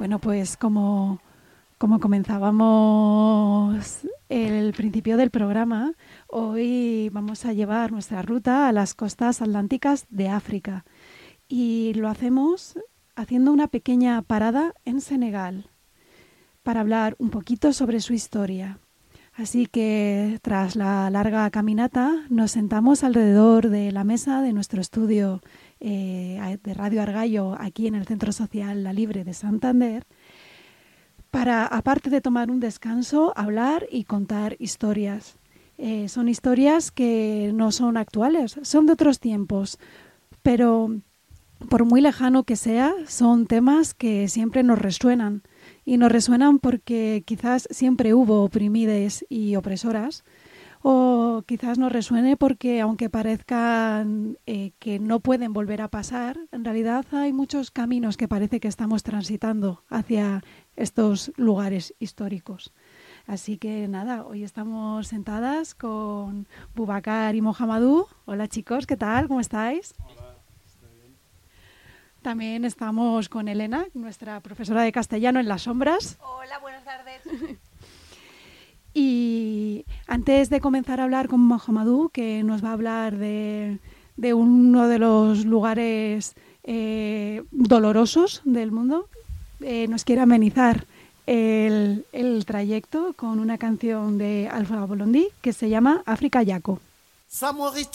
Bueno, pues como comenzábamos el principio del programa, hoy vamos a llevar nuestra ruta a las costas atlánticas de África y lo hacemos haciendo una pequeña parada en Senegal para hablar un poquito sobre su historia. Así que tras la larga caminata nos sentamos alrededor de la mesa de nuestro estudio de Radio Argallo aquí en el Centro Social La Libre de Santander para, aparte de tomar un descanso, hablar y contar historias. Son historias que no son actuales, son de otros tiempos, pero por muy lejano que sea, son temas que siempre nos resuenan. Y nos resuenan porque quizás siempre hubo oprimides y opresoras, o quizás nos resuene porque aunque parezcan que no pueden volver a pasar, en realidad hay muchos caminos que parece que estamos transitando hacia estos lugares históricos. Así que nada, hoy estamos sentadas con Boubacar y Mohamedou. Hola chicos, ¿qué tal? ¿Cómo estáis? Hola, estoy bien. También estamos con Elena, nuestra profesora de castellano en las sombras. Hola, buenas tardes. Y antes de comenzar a hablar con Mohamedou, que nos va a hablar de uno de los lugares dolorosos del mundo, nos quiere amenizar el trayecto con una canción de Alpha Blondy que se llama África Yaco.